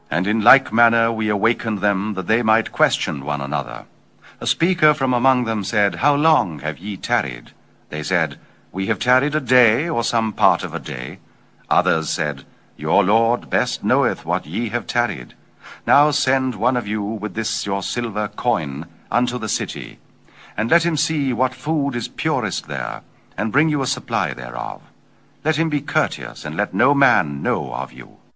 And in like manner we awakened them, that they might question one another. A speaker from among them said, How long have ye tarried? They said, We have tarried a day, or some part of a day. Others said, Your Lord best knoweth what ye have tarried. Now send one of you with this your silver coin unto the city, and let him see what food is purest there, and bring you a supply thereof. Let him be courteous, and let no man know of you.